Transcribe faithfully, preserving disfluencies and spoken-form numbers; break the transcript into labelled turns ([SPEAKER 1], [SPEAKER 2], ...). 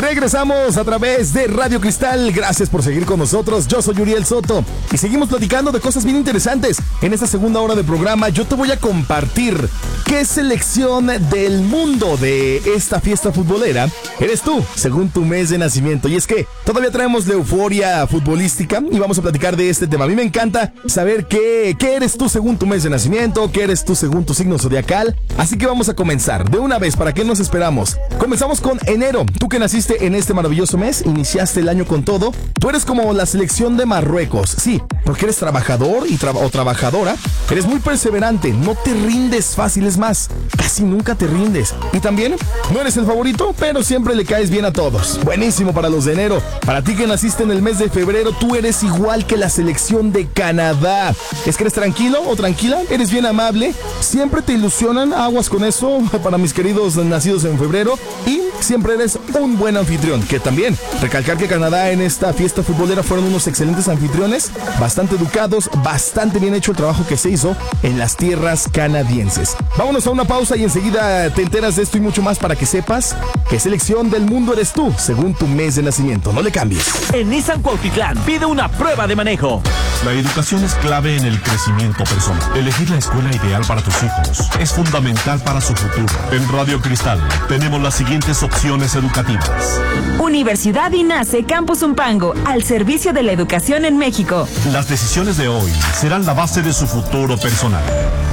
[SPEAKER 1] Regresamos a través de Radio Cristal. Gracias por seguir con nosotros. Yo soy Uriel Soto y seguimos platicando de cosas bien interesantes. En esta segunda hora de programa yo te voy a compartir qué selección del mundo de esta fiesta futbolera eres tú, según tu mes de nacimiento. Y es que todavía traemos la euforia futbolística y vamos a platicar de este tema. A mí me encanta saber qué, qué eres tú según tu mes de nacimiento, qué eres tú según tu signo zodiacal. Así que vamos a comenzar de una vez. ¿Para qué nos esperamos? Comenzamos con enero. Tú que naciste en este maravilloso mes, iniciaste el año con todo. Tú eres como la selección de Marruecos. Sí, porque eres trabajador y tra- o trabajadora. Eres muy perseverante, no te rindes fácil, es más, casi nunca te rindes. Y también, no eres el favorito, pero siempre le caes bien a todos. Buenísimo para los de enero. Para ti que naciste en el mes de febrero, tú eres igual que la selección de Canadá. ¿Es que eres tranquilo o tranquila? ¿Eres bien amable? Siempre te ilusionan, aguas con eso para mis queridos nacidos en febrero. Y siempre eres un buen anfitrión, que también, recalcar que Canadá en esta fiesta futbolera fueron unos excelentes anfitriones, bastante educados, bastante bien hecho el trabajo que se hizo en las tierras canadienses. Vámonos a una pausa y enseguida te enteras de esto y mucho más para que sepas qué selección del mundo eres tú, según tu mes de nacimiento. No le cambies.
[SPEAKER 2] En Nissan Cuautitlán pide una prueba de manejo.
[SPEAKER 3] La educación es clave en el crecimiento personal. Elegir la escuela ideal para tus hijos es fundamental para su futuro. En Radio Cristal tenemos las siguientes opciones educativas.
[SPEAKER 4] Universidad INACE Campus Umpango, al servicio de la educación en México.
[SPEAKER 3] Las decisiones de hoy serán la base de su futuro personal.